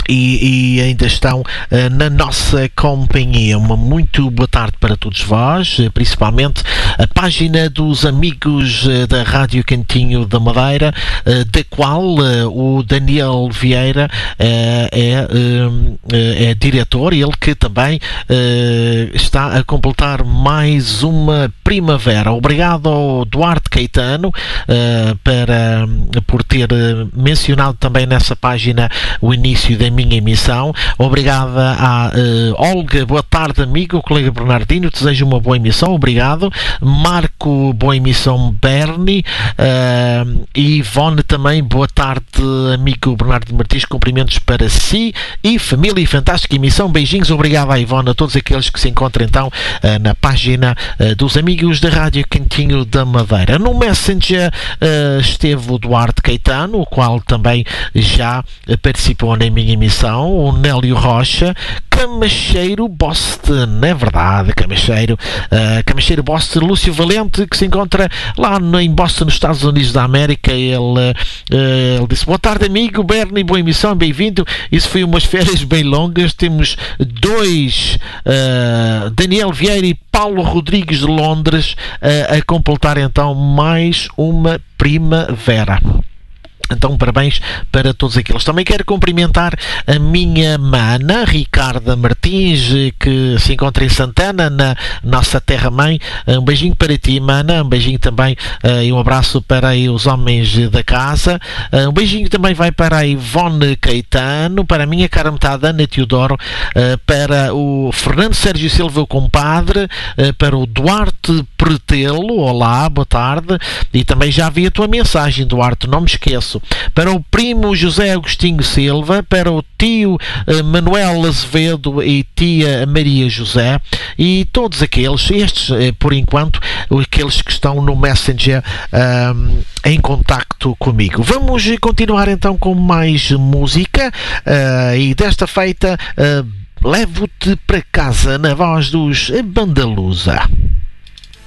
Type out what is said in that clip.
e ainda estão na nossa companhia. Uma muito boa tarde para todos vós, principalmente a página dos amigos da Rádio Cantinho da Madeira, da qual o Daniel Vieira é diretor, ele que também está a completar mais uma primavera. Obrigado ao Duarte Caetano por ter mencionado também nessa página o início da minha emissão. Obrigada à Olga, boa tarde amigo, o colega Bernardino, desejo uma boa emissão, obrigado. Marco, boa emissão Berni, e Ivone também, boa tarde amigo Bernardo Martins, cumprimentos para si e família, fantástica emissão, beijinhos, obrigado à Ivone, a todos aqueles que se encontram então na página dos amigos da Rádio Cantinho da Madeira. No Messenger esteve o Duarte Caetano, o qual também já participou na minha emissão, o Nélio Rocha, Camacheiro Boston, é verdade, Camacheiro Boston, Lúcio Valente, que se encontra lá em Boston, nos Estados Unidos da América. Ele disse, boa tarde amigo Bernie, boa emissão, bem-vindo. Isso foi umas férias bem longas, temos dois, Daniel Vieira e Paulo Rodrigues de Londres, a completar então mais uma primavera. Então, parabéns para todos aqueles. Também quero cumprimentar a minha mana, Ricarda Martins, que se encontra em Santana, na nossa terra-mãe. Um beijinho para ti, mana. Um beijinho também e um abraço para aí os homens da casa. Um beijinho também vai para a Ivone Caetano, para a minha cara metade, Ana Teodoro, para o Fernando Sérgio Silva, o compadre, para o Duarte Pretelo, olá, boa tarde. E também já vi a tua mensagem, Duarte, não me esqueço. Para o primo José Agostinho Silva, para o tio Manuel Azevedo e tia Maria José, e todos aqueles, estes por enquanto, aqueles que estão no Messenger em contacto comigo. Vamos continuar então com mais música, e desta feita levo-te para casa na voz dos Bandalusa.